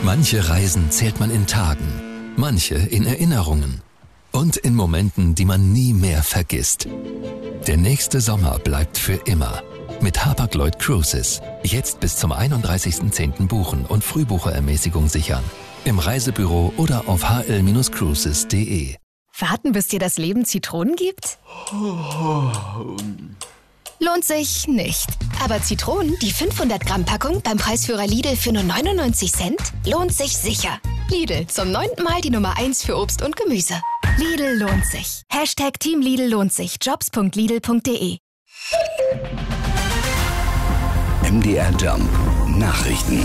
Manche Reisen zählt man in Tagen, manche in Erinnerungen und in Momenten, die man nie mehr vergisst. Der nächste Sommer bleibt für immer. Mit Hapag-Lloyd Cruises. Jetzt bis zum 31.10. buchen und Frühbucherermäßigung sichern. Im Reisebüro oder auf hl-cruises.de. Warten, bis dir das Leben Zitronen gibt? Lohnt sich nicht. Aber Zitronen, die 500 Gramm Packung beim Preisführer Lidl für nur 99 Cent, lohnt sich sicher. Lidl, zum 9. Mal die Nummer 1 für Obst und Gemüse. Lidl lohnt sich. Hashtag Team Lidl lohnt sich. Jobs.lidl.de. MDR Jump Nachrichten.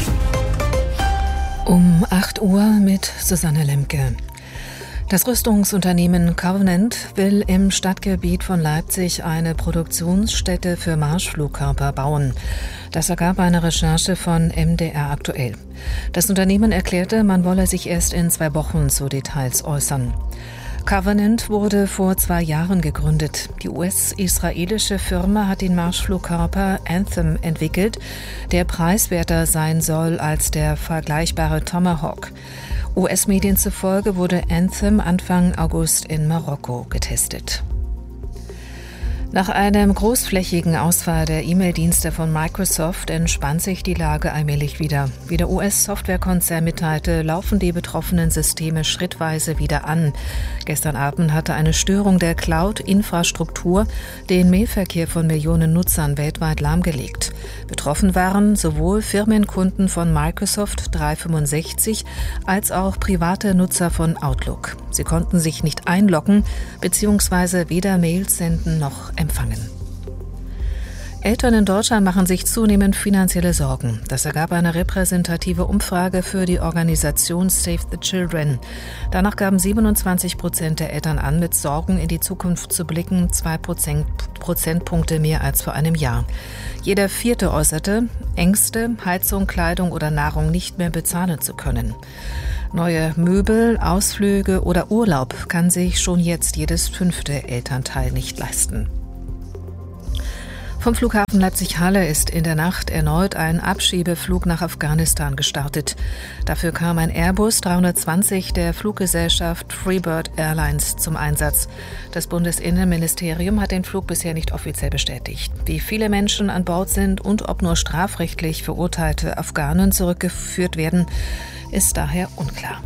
Um 8 Uhr mit Susanne Lemke. Das Rüstungsunternehmen Covenant will im Stadtgebiet von Leipzig eine Produktionsstätte für Marschflugkörper bauen. Das ergab eine Recherche von MDR aktuell. Das Unternehmen erklärte, man wolle sich erst in 2 Wochen zu Details äußern. Covenant wurde vor 2 Jahren gegründet. Die US-israelische Firma hat den Marschflugkörper Anthem entwickelt, der preiswerter sein soll als der vergleichbare Tomahawk. US-Medien zufolge wurde Anthem Anfang August in Marokko getestet. Nach einem großflächigen Ausfall der E-Mail-Dienste von Microsoft entspannt sich die Lage allmählich wieder. Wie der US-Softwarekonzern mitteilte, laufen die betroffenen Systeme schrittweise wieder an. Gestern Abend hatte eine Störung der Cloud-Infrastruktur den Mailverkehr von Millionen Nutzern weltweit lahmgelegt. Betroffen waren sowohl Firmenkunden von Microsoft 365 als auch private Nutzer von Outlook. Sie konnten sich nicht einloggen bzw. weder Mails senden noch empfangen. Eltern in Deutschland machen sich zunehmend finanzielle Sorgen. Das ergab eine repräsentative Umfrage für die Organisation Save the Children. Danach gaben 27% der Eltern an, mit Sorgen in die Zukunft zu blicken, 2 Prozentpunkte mehr als vor einem Jahr. Jeder 4. äußerte Ängste, Heizung, Kleidung oder Nahrung nicht mehr bezahlen zu können. Neue Möbel, Ausflüge oder Urlaub kann sich schon jetzt jedes 5. Elternteil nicht leisten. Vom Flughafen Leipzig-Halle ist in der Nacht erneut ein Abschiebeflug nach Afghanistan gestartet. Dafür kam ein Airbus 320 der Fluggesellschaft Freebird Airlines zum Einsatz. Das Bundesinnenministerium hat den Flug bisher nicht offiziell bestätigt. Wie viele Menschen an Bord sind und ob nur strafrechtlich verurteilte Afghanen zurückgeführt werden, ist daher unklar.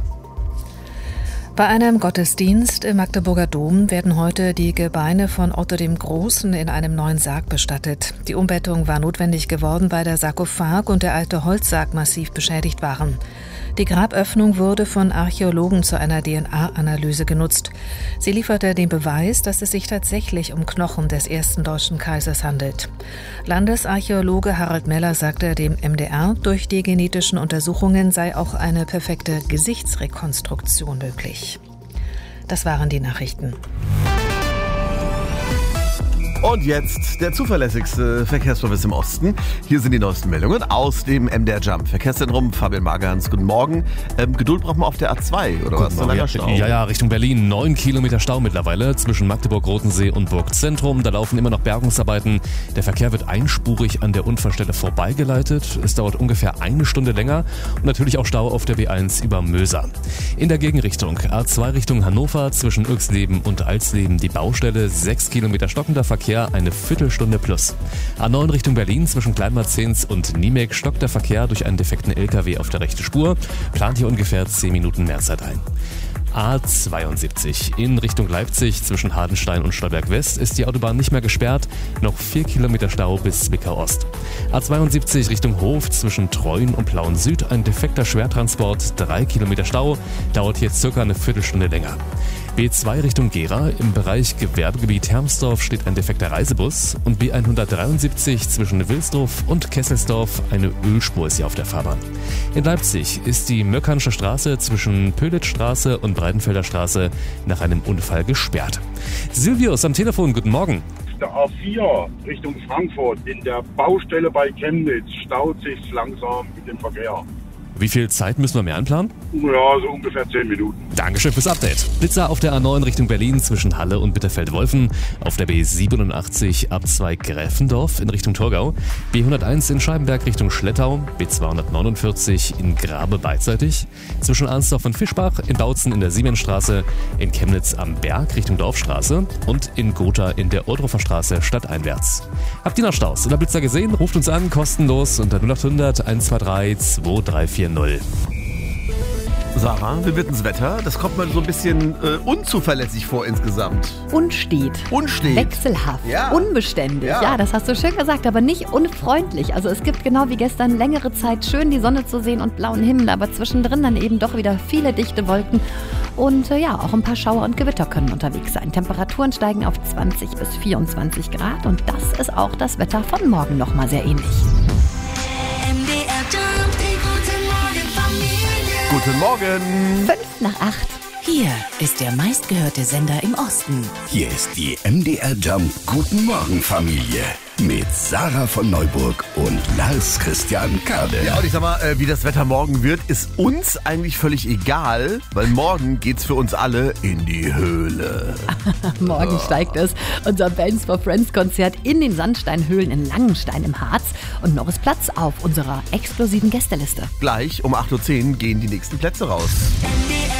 Bei einem Gottesdienst im Magdeburger Dom werden heute die Gebeine von Otto dem Großen in einem neuen Sarg bestattet. Die Umbettung war notwendig geworden, weil der Sarkophag und der alte Holzsarg massiv beschädigt waren. Die Graböffnung wurde von Archäologen zu einer DNA-Analyse genutzt. Sie lieferte den Beweis, dass es sich tatsächlich um Knochen des ersten deutschen Kaisers handelt. Landesarchäologe Harald Meller sagte dem MDR, durch die genetischen Untersuchungen sei auch eine perfekte Gesichtsrekonstruktion möglich. Das waren die Nachrichten. Und jetzt der zuverlässigste Verkehrsservice im Osten. Hier sind die neuesten Meldungen aus dem MDR Jump Verkehrszentrum. Fabian Magans, guten Morgen. Geduld braucht man auf der A2, oder was? Langer Stau? Ja, Richtung Berlin. 9 Kilometer Stau mittlerweile zwischen Magdeburg-Rotensee und Burgzentrum. Da laufen immer noch Bergungsarbeiten. Der Verkehr wird einspurig an der Unfallstelle vorbeigeleitet. Es dauert ungefähr 1 Stunde länger. Und natürlich auch Stau auf der B1 über Möser. In der Gegenrichtung A2 Richtung Hannover zwischen Uexleben und Alsleben die Baustelle. 6 Kilometer stockender Verkehr. Eine Viertelstunde plus. A9 Richtung Berlin zwischen Kleinmarzens und Niemek stockt der Verkehr durch einen defekten LKW auf der rechten Spur. Plant hier ungefähr 10 Minuten mehr Zeit ein. A72 in Richtung Leipzig zwischen Hardenstein und Stolberg West ist die Autobahn nicht mehr gesperrt. Noch 4 Kilometer Stau bis Zwickau Ost. A72 Richtung Hof zwischen Treuen und Plauen Süd ein defekter Schwertransport. 3 Kilometer Stau. Dauert hier circa eine Viertelstunde länger. B2 Richtung Gera, im Bereich Gewerbegebiet Hermsdorf steht ein defekter Reisebus und B173 zwischen Wilsdorf und Kesselsdorf, eine Ölspur ist hier auf der Fahrbahn. In Leipzig ist die Möckernsche Straße zwischen Pölitzstraße und Breitenfelder Straße nach einem Unfall gesperrt. Silvius am Telefon, guten Morgen. Der A4 Richtung Frankfurt in der Baustelle bei Chemnitz staut sich langsam mit dem Verkehr. Wie viel Zeit müssen wir mehr einplanen? Ja, so ungefähr 10 Minuten. Dankeschön fürs Update. Blitzer auf der A9 Richtung Berlin zwischen Halle und Bitterfeld-Wolfen. Auf der B87 Abzweig Gräfendorf in Richtung Torgau. B101 in Scheibenberg Richtung Schlettau. B249 in Grabe beidseitig. Zwischen Arnsdorf und Fischbach. In Bautzen in der Siemensstraße. In Chemnitz am Berg Richtung Dorfstraße. Und in Gotha in der Ohrdruffer Straße stadteinwärts. Habt ihr noch Staus oder Blitzer gesehen? Ruft uns an, kostenlos unter 0800 123 2340. Sarah, wie wird denn das Wetter? Das kommt mir so ein bisschen unzuverlässig vor insgesamt. Unstet. Wechselhaft. Ja. Unbeständig. Ja, das hast du schön gesagt, aber nicht unfreundlich. Also es gibt genau wie gestern längere Zeit schön die Sonne zu sehen und blauen Himmel, aber zwischendrin dann eben doch wieder viele dichte Wolken. Und auch ein paar Schauer und Gewitter können unterwegs sein. Temperaturen steigen auf 20 bis 24 Grad und das ist auch das Wetter von morgen nochmal sehr ähnlich. Guten Morgen. 7:55. Hier ist der meistgehörte Sender im Osten. Hier ist die MDR Jump Guten Morgen Familie mit Sarah von Neuburg und Lars Christian Kade. Ja, und ich sag mal, wie das Wetter morgen wird, ist uns eigentlich völlig egal, weil morgen geht's für uns alle in die Höhle. Morgen steigt es. Unser Bands for Friends Konzert in den Sandsteinhöhlen in Langenstein im Harz. Und noch ist Platz auf unserer exklusiven Gästeliste. Gleich um 8:10 Uhr gehen die nächsten Plätze raus.